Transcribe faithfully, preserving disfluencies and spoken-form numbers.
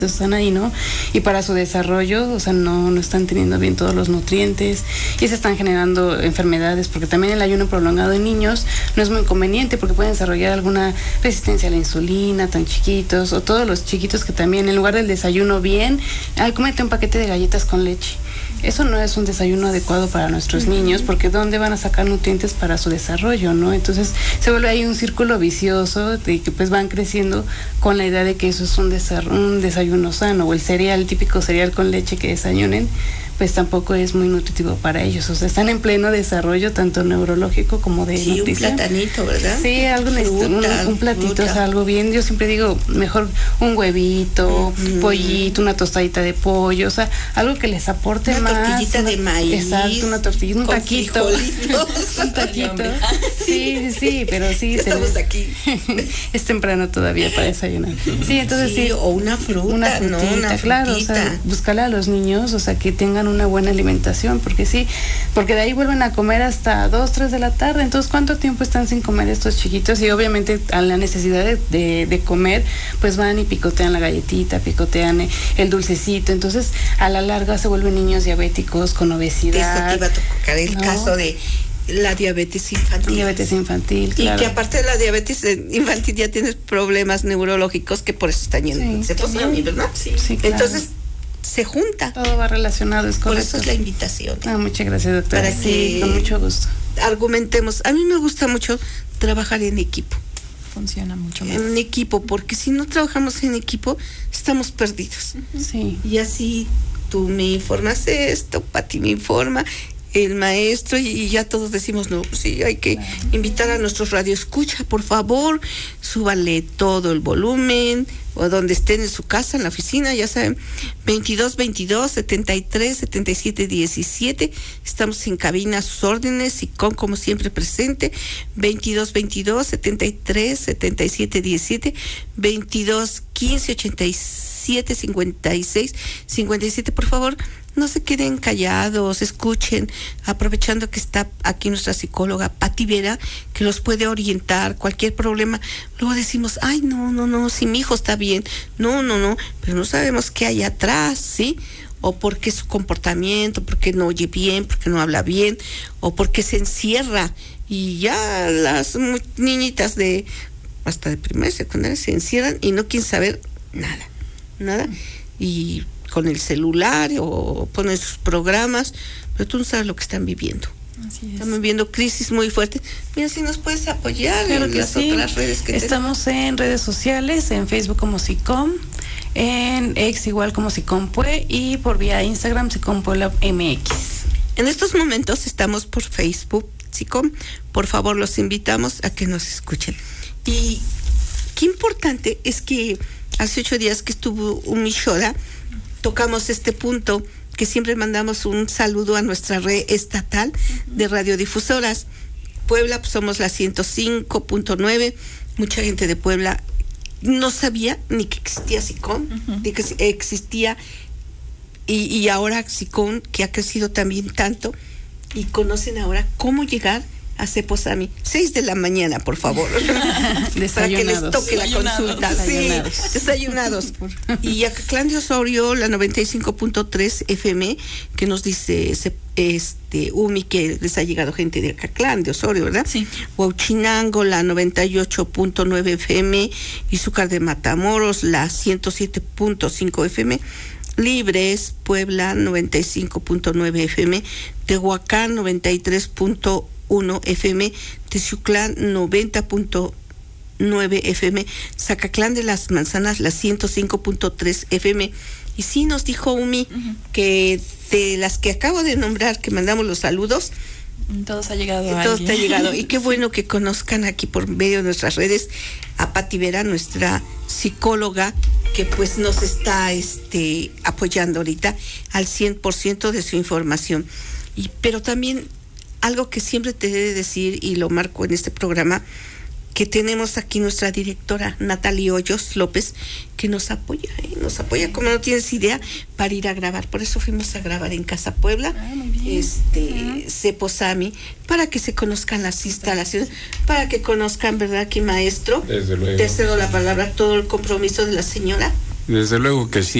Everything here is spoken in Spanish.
están ahí, ¿no? Y para su desarrollo, o sea, no, no están teniendo bien todos los nutrientes y se están generando enfermedades, porque también el ayuno prolongado en niños no es muy conveniente porque pueden desarrollar alguna resistencia a la insulina, tan chiquitos, o todos los chiquitos que también en lugar del desayuno bien, ay, cómete un paquete de galletas con leche. Eso no es un desayuno adecuado para nuestros niños, porque ¿dónde van a sacar nutrientes para su desarrollo, no? Entonces se vuelve ahí un círculo vicioso de que pues van creciendo con la idea de que eso es un, desar- un desayuno sano, o el cereal, el típico cereal con leche que desayunen, pues tampoco es muy nutritivo para ellos. O sea, están en pleno desarrollo, tanto neurológico como de sí, nutrición. Un platanito, ¿verdad? Sí, algo fruta, un, un platito, fruta. O sea, algo bien. Yo siempre digo, mejor un huevito, mm. pollito, una tostadita de pollo, o sea, algo que les aporte una más. Una tortillita una, de maíz. Exacto, una tortillita, un taquito. un taquito. Sí, sí, sí, pero sí. Ya estamos tenés, aquí. Es temprano todavía para desayunar. Sí, entonces sí. sí o una fruta, una frutita, ¿no? Una claro, o sea, buscarle a los niños, o sea, que tengan una buena alimentación, porque sí, porque de ahí vuelven a comer hasta dos, tres de la tarde. Entonces, ¿cuánto tiempo están sin comer estos chiquitos? Y obviamente a la necesidad de, de, de comer, pues van y picotean la galletita, picotean el dulcecito. Entonces, a la larga se vuelven niños diabéticos con obesidad. Eso te iba a tocar el ¿no? caso de la diabetes infantil. Diabetes infantil, claro. Y que aparte de la diabetes infantil ya tienes problemas neurológicos que por eso están yendo. Sí, se ¿verdad? Sí, sí, claro. Entonces, se junta. Todo va relacionado, es correcto. Por eso es la invitación. Ah, muchas gracias, doctora. Para sí, que con mucho gusto. Argumentemos. A mí me gusta mucho trabajar en equipo. Funciona mucho más. En equipo, porque si no trabajamos en equipo, estamos perdidos. Sí. Y así tú me informas esto, Pati me informa, el maestro, y ya todos decimos, no, pues sí, hay que claro. invitar a nuestros radioescucha, por favor, súbanle todo el volumen, o donde estén en su casa, en la oficina, ya saben, veintidós veintidós setenta y tres setenta y siete diecisiete, estamos en cabina a sus órdenes y con como siempre presente, veintidós veintidós setenta y tres setenta y siete diecisiete, veintidós quince ochenta y siete cincuenta y seis cincuenta y siete, por favor, no se queden callados, escuchen, aprovechando que está aquí nuestra psicóloga Pati Vera, que los puede orientar, cualquier problema. Luego decimos, ay, no, no, no, si mi hijo está bien, no, no, no, pero no sabemos qué hay atrás, ¿sí? O por qué su comportamiento, por qué no oye bien, por qué no habla bien, o por qué se encierra. Y ya las niñitas de, hasta de primaria y secundaria se encierran y no quieren saber nada, nada. Y con el celular o ponen sus programas, pero tú no sabes lo que están viviendo. Así es. Están viviendo crisis muy fuertes. Mira, si nos puedes apoyar claro en que las sí. otras redes que estamos tenemos. En redes sociales, en Facebook como SICOM, en X igual como SICOMPUE y por vía Instagram SICOMPUEBLA M X. En estos momentos estamos por Facebook SICOM. Por favor, los invitamos a que nos escuchen. Y qué importante es que hace ocho días que estuvo un Mishoda, tocamos este punto, que siempre mandamos un saludo a nuestra red estatal de radiodifusoras. Puebla, pues somos la ciento cinco punto nueve. Mucha gente de Puebla no sabía ni que existía SICOM, uh-huh. ni que existía, y, y ahora SICOM, que ha crecido también tanto, y conocen ahora cómo llegar a Ceposami. Seis de la mañana, por favor. Para que les toque la consulta. Desayunados. Sí, desayunados. Y Acatlán de Osorio, la noventa y cinco punto tres F M, que nos dice este Umi que les ha llegado gente de Acatlán de Osorio, ¿verdad? Sí. Huauchinango, la noventa y ocho punto nueve F M, Izúcar de Matamoros, la ciento siete punto cinco F M, Libres, Puebla, noventa y cinco punto nueve F M, Tehuacán, noventa y tres punto uno F M, Texuclán, noventa punto nueve F M, Zacatlán de las Manzanas, la ciento cinco punto tres F M. Y sí nos dijo Umi uh-huh. que de las que acabo de nombrar, que mandamos los saludos, todos ha llegado a todos alguien. te ha llegado. Y qué bueno que conozcan aquí por medio de nuestras redes a Pati Vera, nuestra psicóloga, que pues nos está este apoyando ahorita al cien por ciento de su información. Y pero también algo que siempre te he de decir, y lo marco en este programa, que tenemos aquí nuestra directora Natalie Hoyos López, que nos apoya, ¿eh? nos apoya como no tienes idea, para ir a grabar. Por eso fuimos a grabar en Casa Puebla, ah, muy bien. este uh-huh. Ceposami, para que se conozcan las instalaciones, para que conozcan, ¿verdad, que maestro? Desde luego. Te cedo la palabra, todo el compromiso de la señora. Desde luego que sí.